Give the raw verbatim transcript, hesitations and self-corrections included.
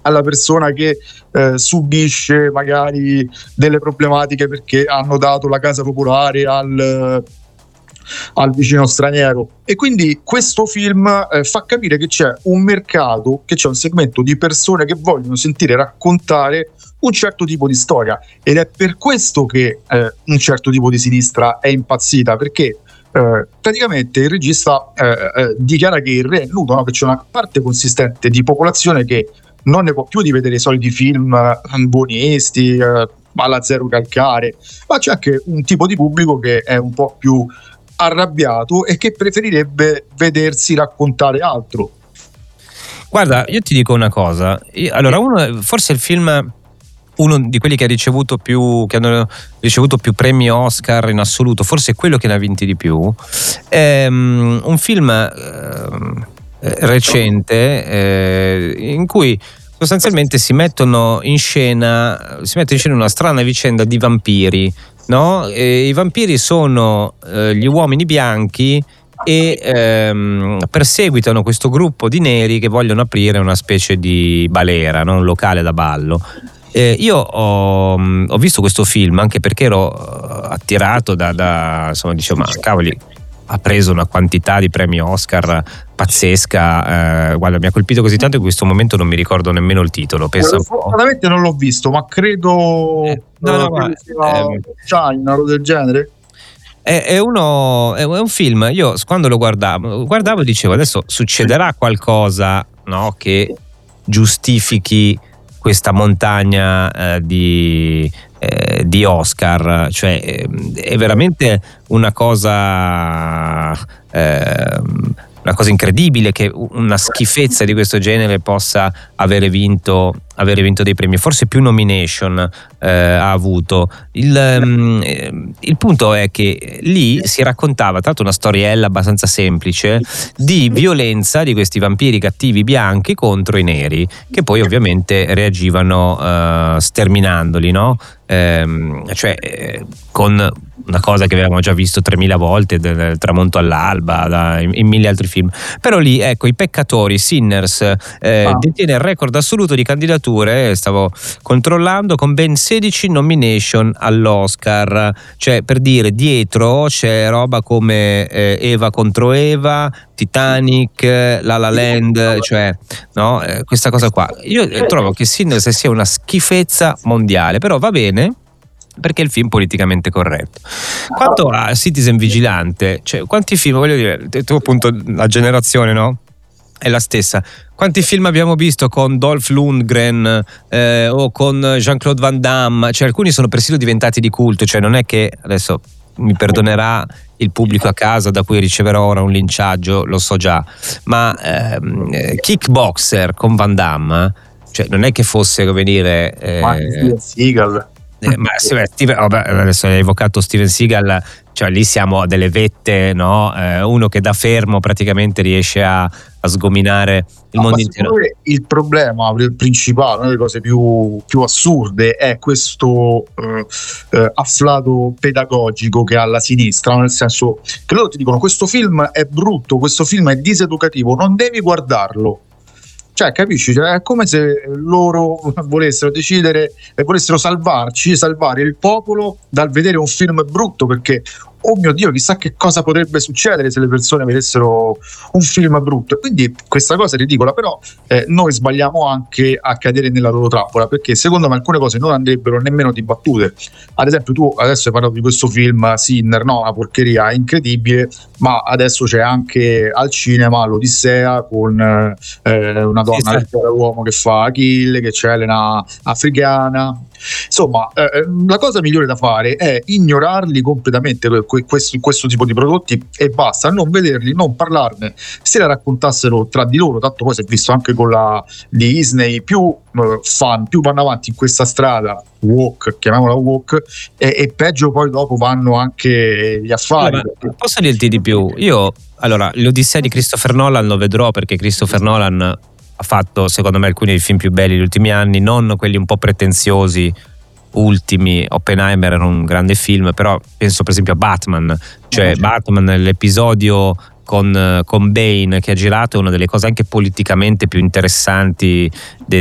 alla persona che eh, subisce magari delle problematiche perché hanno dato la casa popolare al, al vicino straniero. E quindi questo film eh, fa capire che c'è un mercato, che c'è un segmento di persone che vogliono sentire raccontare un certo tipo di storia, ed è per questo che eh, un certo tipo di sinistra è impazzita, perché eh, praticamente il regista eh, eh, dichiara che il re è nudo, no? Che c'è una parte consistente di popolazione che non ne può più di vedere i soliti film eh, buonisti, eh, alla zero calcare, ma c'è anche un tipo di pubblico che è un po' più arrabbiato e che preferirebbe vedersi raccontare altro. Guarda, io ti dico una cosa. Io, allora, uno, forse il film, uno di quelli che ha ricevuto più, che hanno ricevuto più premi Oscar in assoluto, forse quello che ne ha vinti di più, è um, un film uh, recente eh, in cui sostanzialmente si mettono in scena, si mette in scena una strana vicenda di vampiri, no? E i vampiri sono eh, gli uomini bianchi e ehm, perseguitano questo gruppo di neri che vogliono aprire una specie di balera, no? Un locale da ballo. Eh, io ho, ho visto questo film anche perché ero attirato da, da insomma, dicevo, ma cavoli, ha preso una quantità di premi Oscar pazzesca, eh, guarda, mi ha colpito così tanto che in questo momento non mi ricordo nemmeno il titolo. Pensa un po'. Fortunatamente non l'ho visto, ma credo eh, no, no, ma, eh, China, una roba del genere. È, è, uno, è un film, io quando lo guardavo, guardavo e dicevo adesso succederà qualcosa, no, che giustifichi questa montagna eh, di, eh, di Oscar, cioè eh, è veramente una cosa eh, una cosa incredibile che una schifezza di questo genere possa avere vinto avere vinto dei premi, forse più nomination eh, ha avuto. Il, um, il punto è che lì si raccontava, tra l'altro una storiella abbastanza semplice, di violenza di questi vampiri cattivi bianchi contro i neri, che poi ovviamente reagivano uh, sterminandoli, no? Eh, cioè eh, con una cosa che avevamo già visto tremila volte, del tramonto all'alba, da, in, in mille altri film. Però lì, ecco, i peccatori, Sinners, eh, ah. detiene il record assoluto di candidature, stavo controllando, con ben sedici nomination all'Oscar. Cioè, per dire, dietro c'è roba come eh, Eva contro Eva, Titanic, La La Land, cioè, no, eh, questa cosa qua. Io trovo che Sinners sia una schifezza mondiale, però va bene, perché è il film politicamente corretto. Quanto a Citizen Vigilante, cioè, quanti film, voglio dire, tu appunto la generazione, no? È la stessa. Quanti film abbiamo visto con Dolph Lundgren eh, o con Jean-Claude Van Damme? Cioè, alcuni sono persino diventati di culto, cioè non è che adesso mi perdonerà il pubblico a casa da cui riceverò ora un linciaggio, lo so già, ma ehm, Kickboxer con Van Damme, cioè non è che fosse, come dire, eh, ma Steven Seagal. Eh, ma sì, beh, Steven, oh, beh, adesso hai evocato Steven Seagal, cioè lì siamo a delle vette, no? Eh, uno che da fermo praticamente riesce a, a sgominare il no, mondo intero. Il problema principale, una delle cose più, più assurde, è questo eh, eh, afflato pedagogico che ha la sinistra, nel senso che loro ti dicono: questo film è brutto, questo film è diseducativo, non devi guardarlo. Cioè, capisci? Cioè, è come se loro volessero decidere e volessero salvarci, salvare il popolo dal vedere un film brutto, perché, oh mio Dio, chissà che cosa potrebbe succedere se le persone vedessero un film brutto. Quindi questa cosa è ridicola, però eh, noi sbagliamo anche a cadere nella loro trappola, perché secondo me alcune cose non andrebbero nemmeno dibattute. Ad esempio, tu adesso hai parlato di questo film Sinner, no? Una porcheria incredibile, ma adesso c'è anche al cinema l'Odissea con eh, una donna, sì, sì, uomo che fa Achille, che c'è Elena africana. Insomma, eh, la cosa migliore da fare è ignorarli completamente, questo, questo tipo di prodotti, e basta, non vederli, non parlarne, se la raccontassero tra di loro. Tanto poi si è visto anche con la di Disney, più eh, fan, più vanno avanti in questa strada woke, chiamiamola woke, e, e peggio poi dopo vanno anche gli affari. Allora, posso dirti di più? Io, allora, l'Odissea di Christopher Nolan lo vedrò, perché Christopher Nolan ha fatto, secondo me, alcuni dei film più belli degli ultimi anni, non quelli un po' pretenziosi ultimi. Oppenheimer era un grande film, però penso per esempio a Batman, cioè Batman, l'episodio con, con Bane che ha girato, è una delle cose anche politicamente più interessanti de,